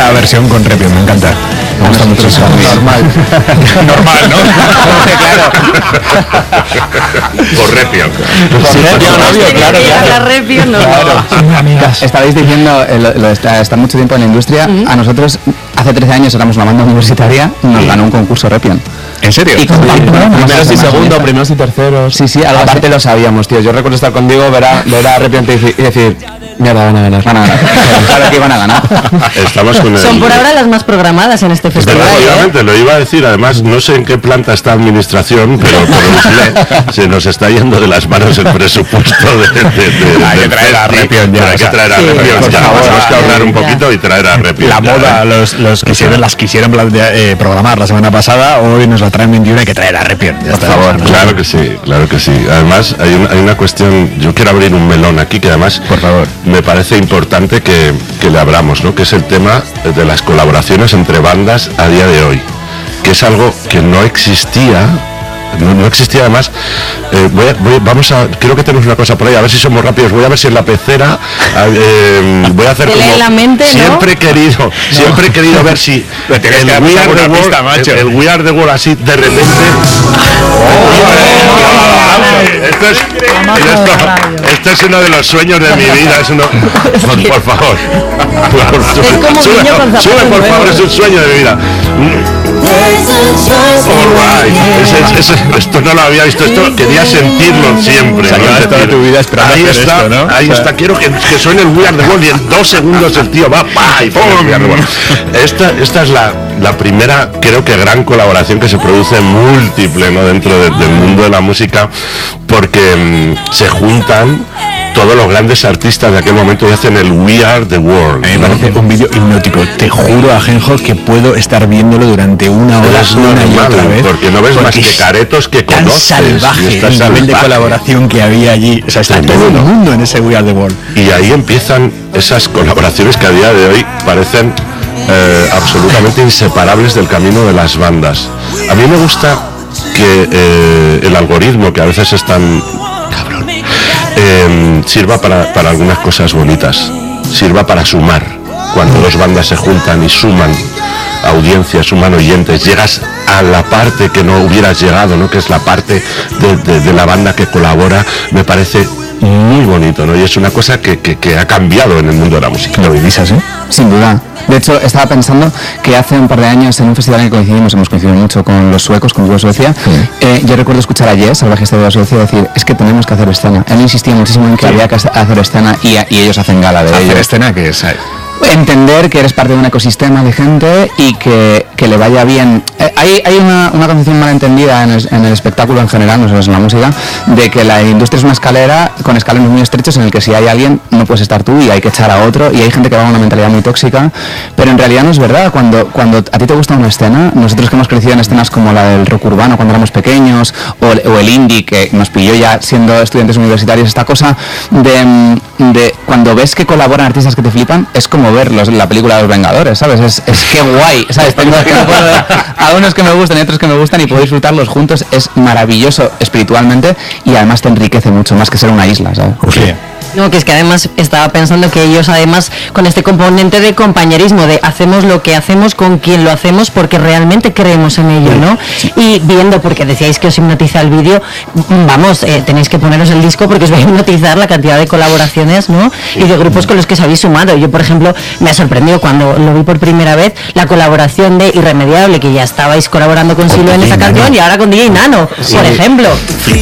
esta versión con Repion, me encanta. Me gusta mucho eso. Normal. Normal, ¿no? Claro. Por Repion. La Repion, no. Estabais diciendo, estar mucho tiempo en la industria. A nosotros, hace 13 años éramos una banda universitaria, nos ganó un concurso Repion. ¿En serio? Y Primeros y segundos, primeros y terceros. Sí, aparte lo sabíamos, tío. Yo recuerdo estar contigo, ver a Repion y decir, mierda, van a ganar. Claro que iban a ganar. Estamos con Son por ahora las más programadas en este festival. Efectivamente, lo iba a decir. Además, no sé en qué planta está administración, pero por se nos está yendo de las manos el presupuesto hay que traer a Repion ya. Hay que traer a Repion ya. Tenemos que ahorrar un poquito y traer a Repion. La moda, las quisieron programar la semana pasada, hoy nos la traen 21, hay que traer a Repion. Por favor. Claro que sí, claro que sí. Además, hay una cuestión, yo quiero abrir un melón aquí, que además, por favor, me parece importante que le abramos, ¿no? Que es el tema de las colaboraciones entre bandas a día de hoy, que es algo que no existía. No existía además. Creo que tenemos una cosa por ahí, a ver si somos rápidos. Voy a ver si en la pecera voy a hacer como la mente, siempre he querido ver si el We Are the World así de repente. Esto es uno de los sueños de mi vida. Por favor, sube por favor, es un sueño de mi vida. Esto no lo había visto, esto quería sentirlo siempre. Toda tu vida esperando ahí está, esto, ¿no? Ahí está, quiero que suene el We Are the World y en 2 segundos el tío va y ¡pum! Esta es la primera, creo que gran colaboración que se produce múltiple, ¿no? Dentro del mundo de la música, porque se juntan todos los grandes artistas de aquel momento y hacen el We Are the World. A mí me parece un vídeo hipnótico. Te juro, Ajenjo, que puedo estar viéndolo durante una hora, una y otra vez. Porque no ves más que caretos que tan conoces. Salvaje el nivel de colaboración que había allí. O sea, está todo el mundo en ese We Are the World. Y ahí empiezan esas colaboraciones que a día de hoy parecen absolutamente inseparables del camino de las bandas. A mí me gusta que el algoritmo, que a veces es tan cabrón, sirva para algunas cosas bonitas, sirva para sumar. Cuando 2 bandas se juntan y suman audiencias, suman oyentes, llegas a la parte que no hubieras llegado, ¿no? Que es la parte de la banda que colabora. Me parece muy bonito, ¿no? Y es una cosa que ha cambiado en el mundo de la música. ¿Lo vivís así? Sin duda. De hecho, estaba pensando que hace un par de años en un festival en el que hemos coincidido mucho con los suecos, con Suecia. Yo recuerdo escuchar a Yes, al bajista de Suecia, decir, es que tenemos que hacer escena. Él insistía muchísimo en que había que hacer escena y ellos hacen gala de ello. ¿Hacer escena qué es? Entender que eres parte de un ecosistema de gente y que le vaya bien. Hay una concepción malentendida en el espectáculo en general, no solo en la música, de que la industria es una escalera con escalones muy estrechos en el que si hay alguien no puedes estar tú y hay que echar a otro, y hay gente que va con una mentalidad muy tóxica, pero en realidad no es verdad. Cuando a ti te gusta una escena, nosotros que hemos crecido en escenas como la del rock urbano cuando éramos pequeños, o el indie que nos pilló ya siendo estudiantes universitarios, esta cosa de cuando ves que colaboran artistas que te flipan, es como verlos en la película de Los Vengadores, ¿sabes? Es que guay, ¿sabes? Tengo a unos que me gustan y otros que me gustan y puedo disfrutarlos juntos. Es maravilloso espiritualmente y además te enriquece mucho más que ser una isla, ¿sabes? Sí. No, que es que además estaba pensando que ellos además con este componente de compañerismo, de hacemos lo que hacemos con quien lo hacemos porque realmente creemos en ello, ¿no? Y viendo, porque decíais que os hipnotiza el vídeo, vamos, tenéis que poneros el disco porque os va a hipnotizar la cantidad de colaboraciones, ¿no? Y de grupos con los que os habéis sumado. Yo, por ejemplo, me ha sorprendido cuando lo vi por primera vez, la colaboración de Irremediable, que ya estabais colaborando con Silo en esa canción, y ahora con DJ Nano, por ejemplo.